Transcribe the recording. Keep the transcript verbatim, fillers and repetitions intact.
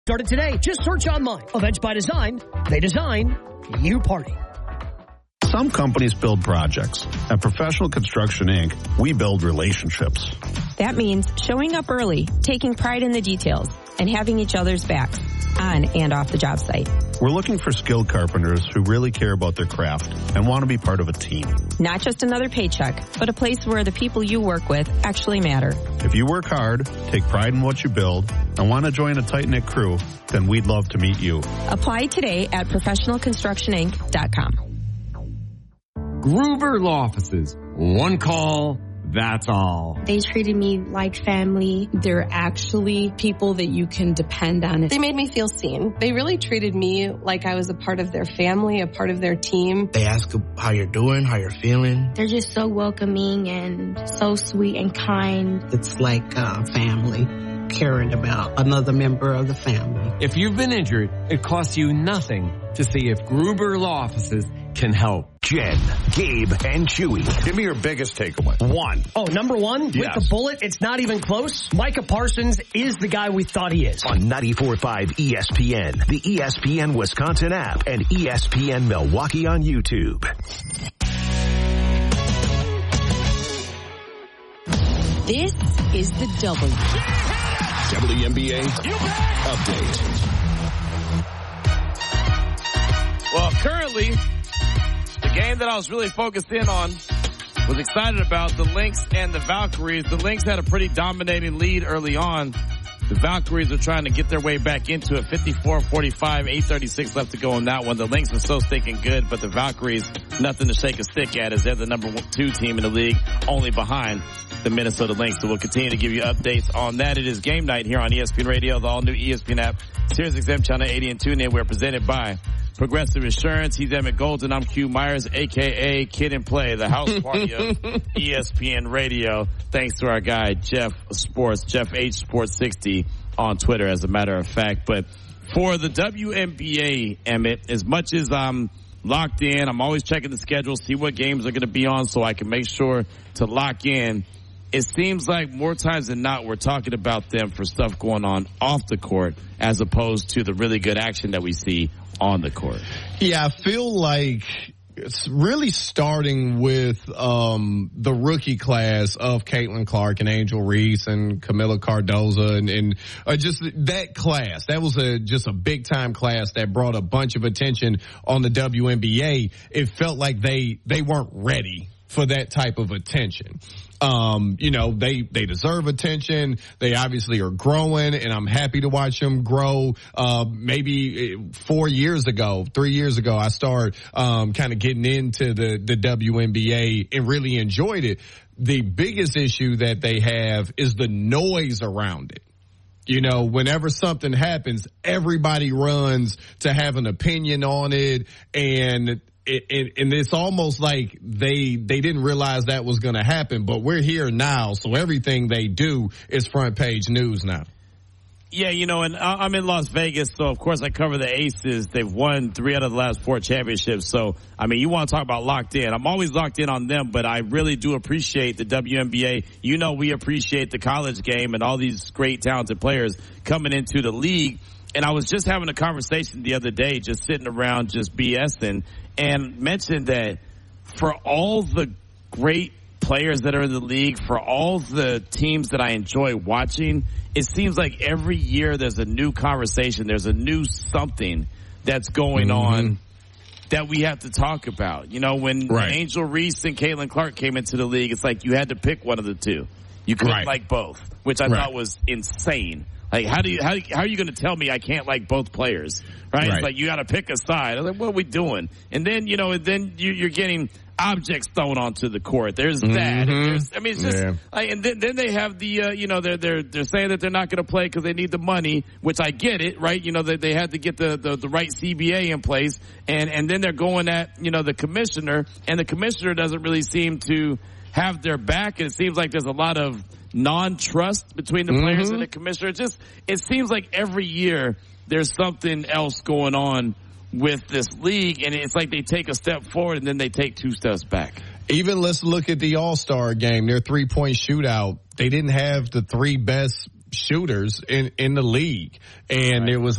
Started today. Just search online. Events by Design. They design. You party. Some companies build projects. At Professional Construction Incorporated, we build relationships. That means showing up early, taking pride in the details, and having each other's backs on and off the job site. We're looking for skilled carpenters who really care about their craft and want to be part of a team. Not just another paycheck, but a place where the people you work with actually matter. If you work hard, take pride in what you build, and want to join a tight-knit crew, then we'd love to meet you. Apply today at professional construction inc dot com. Gruber Law Offices. One call, that's all. They treated me like family. They're actually people that you can depend on. They made me feel seen. They really treated me like I was a part of their family, a part of their team. They ask how you're doing, how you're feeling. They're just so welcoming and so sweet and kind. It's like uh, family, caring about another member of the family. If you've been injured, it costs you nothing to see if Gruber Law Offices can help. Jen, Gabe, and Chewy. Give me your biggest takeaway. One. Oh, number one? Yes. With the bullet, it's not even close. Micah Parsons is the guy we thought he is. On ninety-four point five E S P N, the E S P N Wisconsin app, and E S P N Milwaukee on YouTube. This is the W. W N B A update. Well, currently, the game that I was really focused in on, was excited about, the Lynx and the Valkyries. The Lynx had a pretty dominating lead early on. The Valkyries are trying to get their way back into it. fifty-four forty-five, eight thirty-six left to go on that one. The Lynx are so stinking good, but the Valkyries, nothing to shake a stick at, as they're the number one, two team in the league, only behind the Minnesota Lynx. So we'll continue to give you updates on that. It is game night here on E S P N Radio, the all-new E S P N app, Sirius X M Channel eighty and TuneIn. We're presented by Progressive Insurance. He's Emmett Golden. I'm Q Myers, a k a. Kid and Play, the house party of E S P N Radio. Thanks to our guy, Jeff Sports, Jeff H Sports sixty on Twitter, as a matter of fact. But for the W N B A, Emmett, as much as I'm locked in, I'm always checking the schedule, see what games are going to be on so I can make sure to lock in. It seems like more times than not, we're talking about them for stuff going on off the court as opposed to the really good action that we see on the court. Yeah, I feel like it's really starting with um the rookie class of Caitlin Clark and Angel Reese and Camila Cardoza and, and uh, just that class. That was a just a big time class that brought a bunch of attention on the W N B A. It felt like they they weren't ready for that type of attention. Um, you know, they, they deserve attention. They obviously are growing, and I'm happy to watch them grow. Uh, maybe four years ago, three years ago, I started, um, kind of getting into the, the W N B A and really enjoyed it. The biggest issue that they have is the noise around it. You know, whenever something happens, everybody runs to have an opinion on it, and It, it, and it's almost like they they didn't realize that was going to happen, but we're here now, so everything they do is front page news now. Yeah, you know, and I'm in Las Vegas, so of course I cover the Aces. They've won three out of the last four championships. So, I mean, you want to talk about locked in. I'm always locked in on them, but I really do appreciate the W N B A. You know, we appreciate the college game and all these great, talented players coming into the league. And I was just having a conversation the other day, just sitting around just BSing, and mentioned that for all the great players that are in the league, for all the teams that I enjoy watching, it seems like every year there's a new conversation, there's a new something that's going mm-hmm. on that we have to talk about. You know, when right. Angel Reese and Caitlin Clark came into the league, it's like you had to pick one of the two. You couldn't right. like both, which I right. thought was insane. Like, how do you, how, how are you going to tell me I can't like both players? Right? right. It's like, you got to pick a side. I'm like, what are we doing? And then, you know, and then you, you're getting objects thrown onto the court. There's that. Mm-hmm. And there's, I mean, it's just, yeah. like, and then, then they have the, uh, you know, they're, they're, they're saying that they're not going to play because they need the money, which I get it, right? You know, that they, they had to get the, the, the right C B A in place. And, and then they're going at, you know, the commissioner, and the commissioner doesn't really seem to have their back. And it seems like there's a lot of non-trust between the players mm-hmm. and the commissioner. It just, it seems like every year there's something else going on with this league, and it's like they take a step forward and then they take two steps back. Even let's look at the All-Star game, their three-point shootout. They didn't have the three best shooters in, in the league. And right. it was